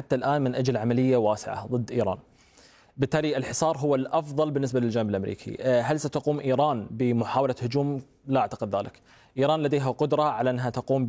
حتى الآن من أجل عملية واسعة ضد إيران. بالتالي الحصار هو الأفضل بالنسبة للجانب الأمريكي. هل ستقوم إيران بمحاولة هجوم؟ لا أعتقد ذلك. إيران لديها قدرة على أنها تقوم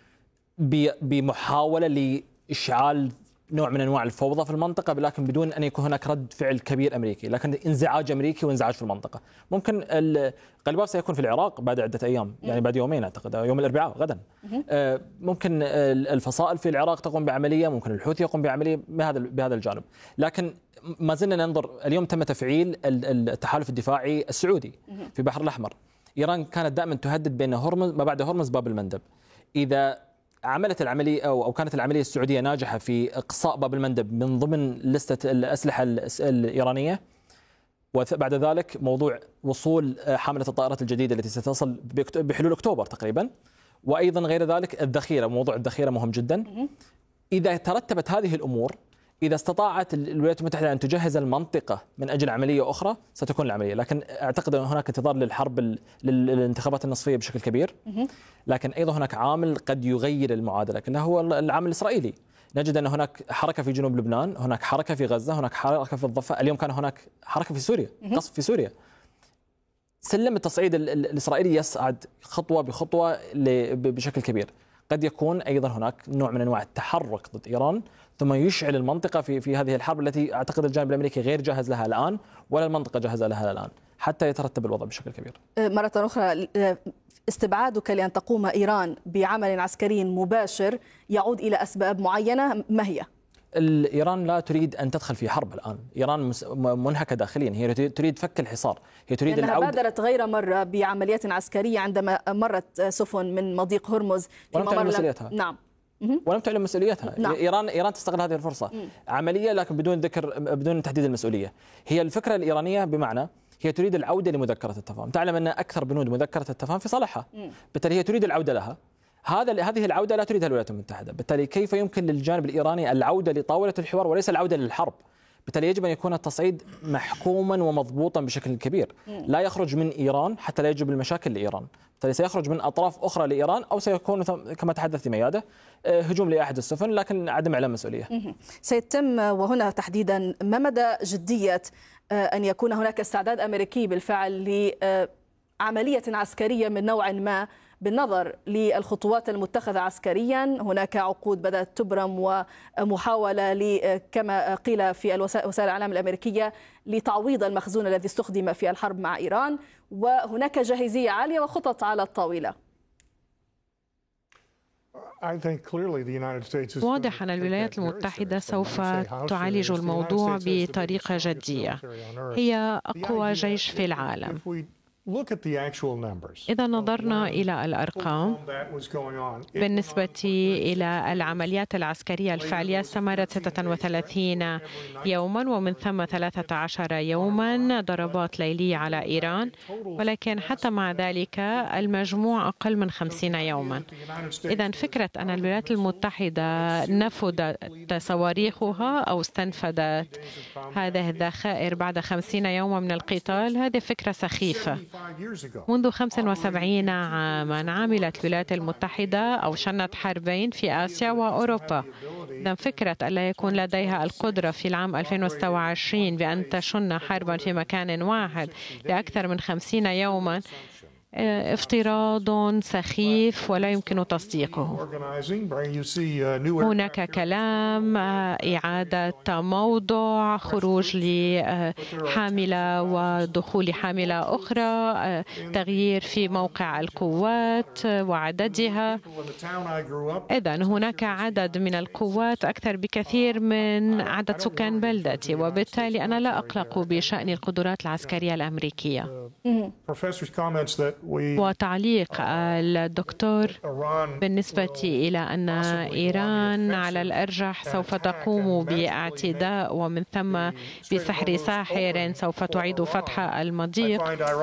بمحاولة لإشعال نوع من أنواع الفوضى في المنطقة، لكن بدون أن يكون هناك رد فعل كبير أمريكي، لكن انزعاج أمريكي وانزعاج في المنطقة. ممكن القلباب سيكون في العراق بعد عدة أيام، يعني بعد يومين أعتقد، يوم الأربعاء غدا. ممكن الفصائل في العراق تقوم بعملية، ممكن الحوثي يقوم بعملية بهذا الجانب. لكن ما زلنا ننظر. اليوم تم تفعيل التحالف الدفاعي السعودي في البحر الأحمر. إيران كانت دائما تهدد بين هرمز ما بعد هرمز باب المندب. إذا عملت العملية أو كانت العملية السعودية ناجحة في إقصاء باب المندب من ضمن لستة الأسلحة الإيرانية، وبعد ذلك موضوع وصول حاملة الطائرات الجديدة التي ستصل بحلول أكتوبر تقريبا، وأيضا غير ذلك الذخيرة، موضوع الذخيرة مهم جدا. إذا ترتبت هذه الأمور، إذا استطاعت الولايات المتحدة أن تجهز المنطقة من أجل عملية أخرى ستكون العملية. لكن أعتقد أن هناك انتظار للحرب للانتخابات النصفية بشكل كبير. لكن أيضا هناك عامل قد يغير المعادلة كلها، هو العامل الإسرائيلي. نجد أن هناك حركة في جنوب لبنان، هناك حركة في غزة، هناك حركة في الضفة، اليوم كان هناك حركة في سوريا، قصف في سوريا. سلم التصعيد الإسرائيلي يصعد خطوة بخطوة بشكل كبير. قد يكون أيضا هناك نوع من أنواع التحرك ضد إيران، ثم يشعل المنطقة في هذه الحرب التي أعتقد الجانب الأمريكي غير جاهز لها الآن، ولا المنطقة جاهزة لها الآن، حتى يترتب الوضع بشكل كبير. مرة أخرى، استبعادك لأن تقوم إيران بعمل عسكري مباشر يعود إلى أسباب معينة، ما هي؟ إيران لا تريد أن تدخل في حرب الآن. إيران منهكة داخليا، هي تريد فك الحصار، هي تريد العودة. بادرت غير مرة بعمليات عسكرية عندما مرت سفن من مضيق هرمز في ممر مسؤوليتها. نعم. ولم تعلن مسؤوليتها. نعم. إيران تستغل هذه الفرصة. عملية لكن بدون ذكر، بدون تحديد المسؤولية. هي الفكرة الإيرانية بمعنى هي تريد العودة لمذكرة التفاهم. تعلم أن أكثر بنود مذكرة التفاهم في صالحها، بالتالي هي تريد العودة لها. هذه العودة لا تريدها الولايات المتحدة. بالتالي كيف يمكن للجانب الإيراني العودة لطاولة الحوار وليس العودة للحرب؟ بالتالي يجب أن يكون التصعيد محكوما ومضبوطا بشكل كبير، لا يخرج من إيران حتى لا يجب المشاكل لإيران. بالتالي سيخرج من أطراف أخرى لإيران، أو سيكون كما تحدثت ميادة هجوم لأحد السفن لكن عدم إعلام مسؤولية. سيتم، وهنا تحديدا ما مدى جدية أن يكون هناك استعداد أمريكي بالفعل لعملية عسكرية من نوع ما، بالنظر للخطوات المتخذة عسكريا؟ هناك عقود بدأت تبرم ومحاولة كما قيل في وسائل الإعلام الأمريكية لتعويض المخزون الذي استخدم في الحرب مع إيران، وهناك جاهزية عالية وخطط على الطاولة. واضح أن الولايات المتحدة سوف تعالج الموضوع بطريقة جدية. هي أقوى جيش في العالم. إذا نظرنا إلى الأرقام بالنسبة إلى العمليات العسكرية الفعلية، استمرت 36 يوما ومن ثم 13 يوما ضربات ليلية على إيران، ولكن حتى مع ذلك المجموع أقل من 50 يوما. إذا فكرة أن الولايات المتحدة نفذت صواريخها أو استنفذت هذه الذخائر بعد 50 يوما من القتال، هذه فكرة سخيفة. منذ 75 عاما عملت الولايات المتحدة أو شنت حربين في آسيا وأوروبا. إذا فكرة أن لا يكون لديها القدرة في العام 2026 بأن تشن حربا في مكان واحد لأكثر من 50 يوما افتراض سخيف ولا يمكن تصديقه. هناك كلام إعادة موضع خروج لحاملة ودخول حاملة أخرى، تغيير في موقع القوات وعددها. إذن هناك عدد من القوات أكثر بكثير من عدد سكان بلدتي، وبالتالي أنا لا أقلق بشأن القدرات العسكرية الأمريكية. وتعليق الدكتور بالنسبة إلى أن إيران على الأرجح سوف تقوم باعتداء ومن ثم بسحر ساحر سوف تعيد فتح المضيق،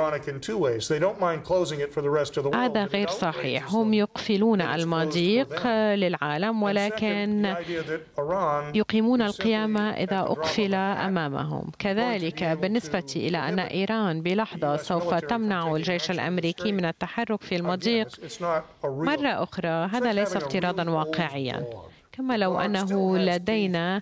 هذا غير صحيح. هم يقفلون المضيق للعالم ولكن يقيمون القيامة إذا أقفل أمامهم. كذلك بالنسبة إلى أن إيران بلحظة سوف تمنع الجيش الأمريكي من التحرك في المضيق مرة أخرى، هذا ليس افتراضا واقعيا. كما لو أنه لدينا